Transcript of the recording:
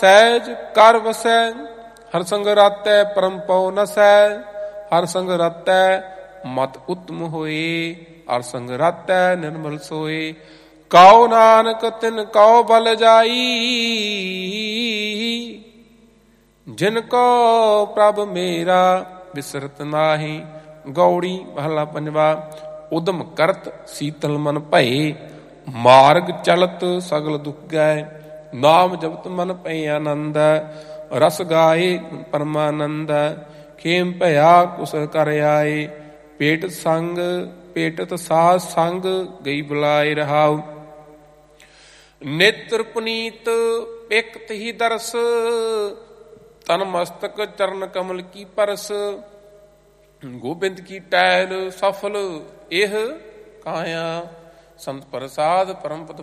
ਸਹਿਜ ਕਰ ਵਸੈ, ਹਰ ਸੰਗ ਰਾਤੈ ਪਰਮ ਪਉ ਨਸੈ। ਹਰ ਸੰਗ ਰਾਤੈ ਮਤ ਉਤਮ ਹੋਏ, ਹਰ ਸੰਗ ਰਾਤੈ ਨਿਰਮਲ ਸੋਏ। ਕਉ ਨਾਨਕ ਤਿਨ ਕਉ ਬਲ ਜਾਈ, ਜਿਨ ਕੋ ਪ੍ਰਭ ਮੇਰਾ ਬਿਸਰਤ ਨਾਹੀ। ਗੌੜੀ ਮਹਲਾ ਪੰਜਵਾ। ਉਦਮ ਕਰਤ ਸੀਤਲ ਮਨ ਭਏ, ਮਾਰਗ ਚਲਤ ਸਗਲ ਦੁਖ ਗਏ। ਨਾਮ ਜਪਤ ਮਨ ਭਏ ਆਨੰਦ, ਰਸ ਗਾਏ ਪਰਮਾਨੰਦ। ਖੇਮ ਭਇਆ ਕੁਸਲ ਕਰ ਆਏ, ਪੇਟ ਸੰਗ ਪੇਟਤ ਸਾਧ ਸੰਗ ਗਈ ਬੁਲਾਏ ਰਹਾਉ। ਨੇਤਰ ਪੁਨੀਤ ਇਕਤ ਹੀ ਦਰਸ, ਤਨ ਮਸਤਕ ਚਰਨ ਕਮਲ ਕੀ ਪਰਸ। ਗੋਬਿੰਦ ਕੀ ਟਹਿਲ ਸਫਲ ਇਹ ਕਾਇਆ, ਸੰਤ ਪ੍ਰਸਾਦ ਪਰਮ ਪਦ